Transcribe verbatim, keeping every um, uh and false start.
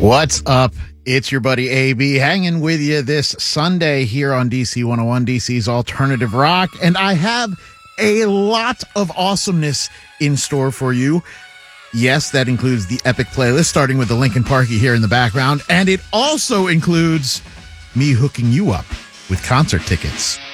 What's up? It's your buddy A B hanging with you this Sunday here on D C one oh one, D C's Alternative Rock. And I have a lot of awesomeness in store for you. Yes, that includes the epic playlist, starting with the Linkin Parky here in the background. And it also includes me hooking you up with concert tickets.